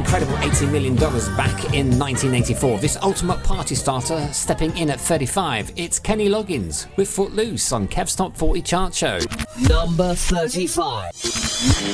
incredible $80 million back in 1984. This ultimate party starter stepping in at 35. It's Kenny Loggins with Footloose on Kev's Top 40 chart show. Number 35.